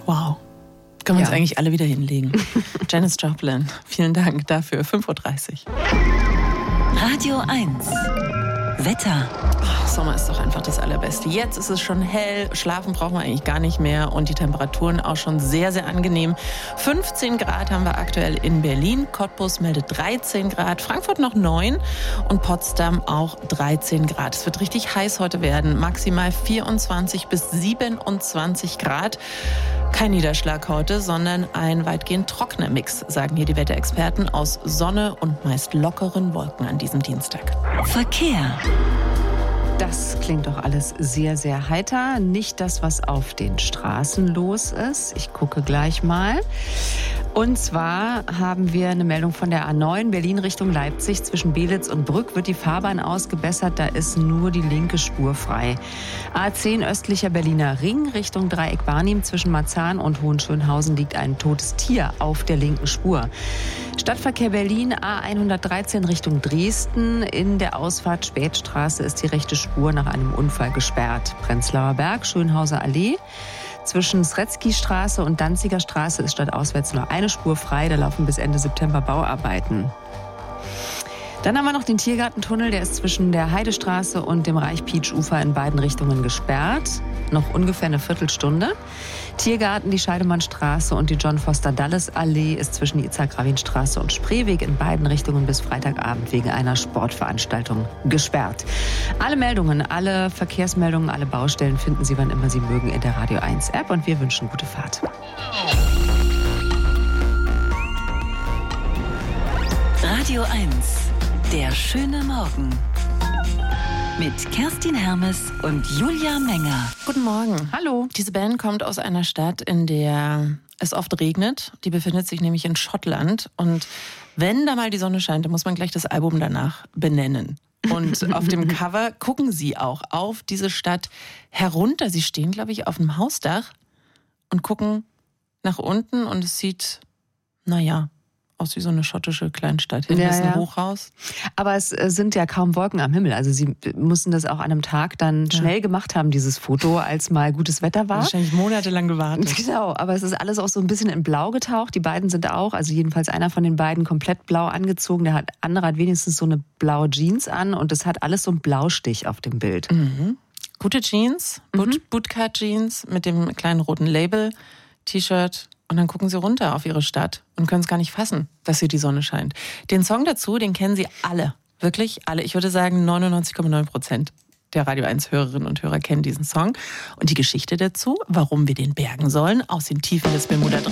Wow. Können wir uns eigentlich alle wieder hinlegen. Janis Joplin, vielen Dank dafür. 5.30 Uhr. Radio 1. Wetter. Sommer ist doch einfach das Allerbeste. Jetzt ist es schon hell, schlafen brauchen wir eigentlich gar nicht mehr und die Temperaturen auch schon sehr, sehr angenehm. 15 Grad haben wir aktuell in Berlin, Cottbus meldet 13 Grad, Frankfurt noch 9 und Potsdam auch 13 Grad. Es wird richtig heiß heute werden, maximal 24 bis 27 Grad. Kein Niederschlag heute, sondern ein weitgehend trockener Mix, sagen hier die Wetterexperten, aus Sonne und meist lockeren Wolken an diesem Dienstag. Verkehr. Das klingt doch alles sehr, sehr heiter. Nicht das, was auf den Straßen los ist. Ich gucke gleich mal. Und zwar haben wir eine Meldung von der A9 Berlin Richtung Leipzig. Zwischen Belitz und Brück wird die Fahrbahn ausgebessert. Da ist nur die linke Spur frei. A10 östlicher Berliner Ring Richtung Dreieck Barnim. Zwischen Marzahn und Hohenschönhausen liegt ein totes Tier auf der linken Spur. Stadtverkehr Berlin A113 Richtung Dresden. In der Ausfahrt Spätstraße ist die rechte Spur nach einem Unfall gesperrt. Prenzlauer Berg, Schönhauser Allee. Zwischen Sretzky-Straße und Danziger Straße ist stadtauswärts nur eine Spur frei. Da laufen bis Ende September Bauarbeiten. Dann haben wir noch den Tiergartentunnel, der ist zwischen der Heidestraße und dem Reich-Pietsch-Ufer in beiden Richtungen gesperrt. Noch ungefähr eine Viertelstunde. Tiergarten, die Scheidemannstraße und die John-Foster-Dulles-Allee ist zwischen die Itzhak-Rabin-Straße und Spreeweg in beiden Richtungen bis Freitagabend wegen einer Sportveranstaltung gesperrt. Alle Meldungen, alle Verkehrsmeldungen, alle Baustellen finden Sie, wann immer Sie mögen, in der Radio 1 App und wir wünschen gute Fahrt. Radio 1. Der schöne Morgen. Mit Kerstin Hermes und Julia Menger. Guten Morgen. Hallo. Diese Band kommt aus einer Stadt, in der es oft regnet. Die befindet sich nämlich in Schottland. Und wenn da mal die Sonne scheint, dann muss man gleich das Album danach benennen. Und auf dem Cover gucken sie auch auf diese Stadt herunter. Sie stehen, glaube ich, auf einem Hausdach und gucken nach unten. Und es sieht, aus wie so eine schottische Kleinstadt. Hinten ist ein Hochhaus. Aber es sind ja kaum Wolken am Himmel. Also sie mussten das auch an einem Tag dann schnell gemacht haben, dieses Foto, als mal gutes Wetter war. Wahrscheinlich monatelang gewartet. Genau, aber es ist alles auch so ein bisschen in Blau getaucht. Die beiden sind auch, also jedenfalls einer von den beiden, komplett blau angezogen. Der andere hat wenigstens so eine blaue Jeans an und es hat alles so einen Blaustich auf dem Bild. Mhm. Gute Jeans, Bootcut-Jeans mit dem kleinen roten Label, T-Shirt. Und dann gucken sie runter auf ihre Stadt und können es gar nicht fassen, dass hier die Sonne scheint. Den Song dazu, den kennen sie alle. Wirklich alle. Ich würde sagen 99,9% der Radio 1 Hörerinnen und Hörer kennen diesen Song. Und die Geschichte dazu, warum wir den bergen sollen, aus den Tiefen des Bermuda